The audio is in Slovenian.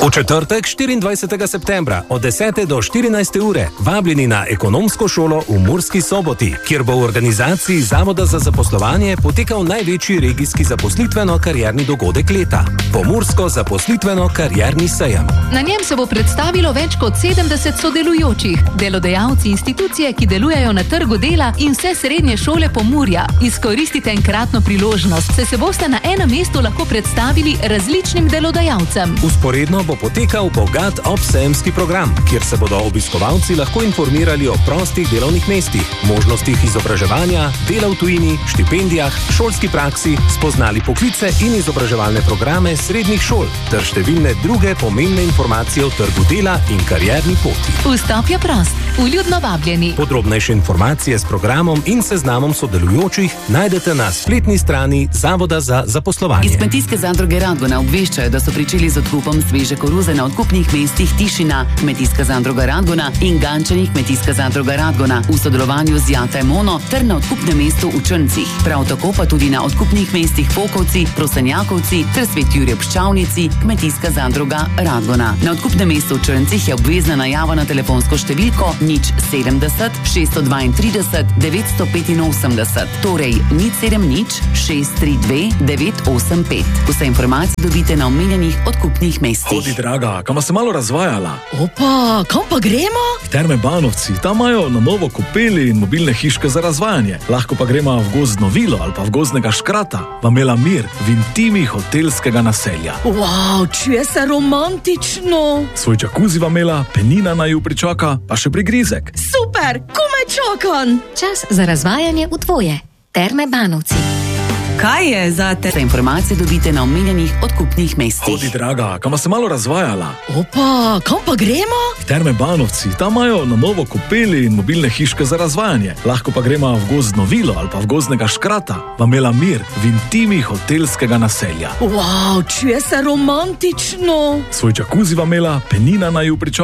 V četrtek 24. septembra od 10. do 14. ure vabljeni na ekonomsko šolo v Murski Soboti, kjer bo v organizaciji Zavoda za zaposlovanje potekal največji regijski zaposlitveno-karierni dogodek leta – Pomursko zaposlitveno-karierni sejem. Na njem se bo predstavilo več kot 70 sodelujočih, delodajalci, institucije, ki delujejo na trgu dela in vse srednje šole Pomurja. Izkoristite enkratno priložnost, saj se boste na enem mestu lahko predstavili različnim delodajalcem. Usporedno bo potekal bogat obsejemski program, kjer se bodo obiskovalci lahko informirali o prostih delovnih mestih, možnostih izobraževanja, dela v tujini, štipendijah, šolski praksi, spoznali poklice in izobraževalne programe srednjih šol ter številne druge pomembne informacije o trgu dela in karierni poti. Vstop je prost, vljudno vabljeni. Podrobnejše informacije s programom in seznamom sodelujočih najdete na spletni strani Zavoda za zaposlovanje. Iz Kmetijske zadruge Radgona obveščajo, da so pričeli z odkupom sveže koruze na odkupnih mestih Tišina, Kmetijska zadruga Radgona in Gančanih, Kmetijska zadruga Radgona v sodelovanju z Jata Emono ter na odkupnem mestu v Črncih. Prav tako pa tudi na odkupnih mestih Pokovci, Prosenjakovci ter Svet Jurij ob Ščavnici, Kmetijska zadruga Radgona. Na odkupnem mestu v Črncih je obvezna najava na telefonsko številko 070 632 985, torej 070 632 985. Vse informacije dobite na omenjenih odkupnih mestih. Hodi, draga, kam se malo razvajala? Opa, kam pa gremo? V Terme Banovci, tam imajo na novo kopeli in mobilne hiške za razvajanje. Lahko pa gremo v gozdno vilo ali pa v gozdnega škrata, v Mela Mir, v intimi hotelskega naselja. Wow, čuje se romantično. Svoj džakuzi vam imela, penina naju pričaka, pa še prigrizek. Super, komaj čakam. Čas za razvajanje v tvoje Terme Banovci. Kaj je za te? Vse informacije dobite na omenjenih odkupnih mestih. Hodi, draga, kam se malo razvajala? Opa, kam pa gremo? V Terme Banovci, tam imajo na novo kopeli in mobilne hiške za razvajanje. Lahko pa gremo v gozdno vilo ali pa v gozdnega škrata, v Mela Mir, v intimi hotelskega naselja. Wow, čuje se romantično. Svoj džakuzi vam imela, penina naju pričaka.